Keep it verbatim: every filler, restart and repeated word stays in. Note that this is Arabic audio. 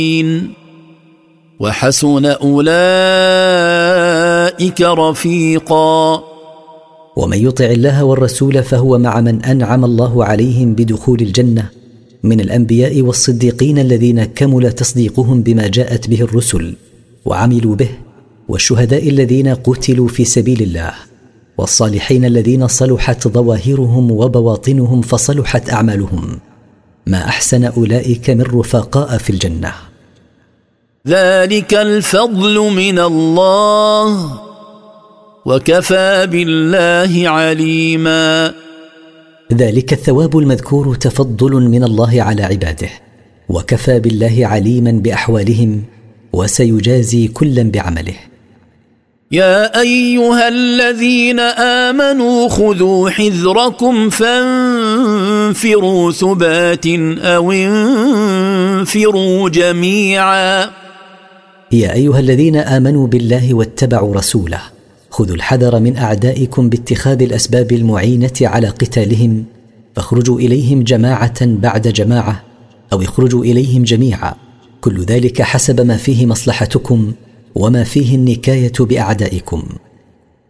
وحسن أولئك رفيقا. ومن يطع الله والرسول فهو مع من أنعم الله عليهم بدخول الجنة من الأنبياء والصديقين الذين كمل تصديقهم بما جاءت به الرسل وعملوا به، والشهداء الذين قتلوا في سبيل الله، والصالحين الذين صلحت ظواهرهم وبواطنهم فصلحت أعمالهم. ما أحسن أولئك من رفقاء في الجنة. ذلك الفضل من الله وكفى بالله عليما. ذلك الثواب المذكور تفضل من الله على عباده، وكفى بالله عليما بأحوالهم، وسيجازي كلا بعمله. يا أيها الذين آمنوا خذوا حذركم فانفروا ثبات أو انفروا جميعا. يا أيها الذين آمنوا بالله واتبعوا رسوله، خذوا الحذر من أعدائكم باتخاذ الأسباب المعينة على قتالهم، فاخرجوا إليهم جماعة بعد جماعة، أو اخرجوا إليهم جميعا، كل ذلك حسب ما فيه مصلحتكم وما فيه النكاية بأعدائكم.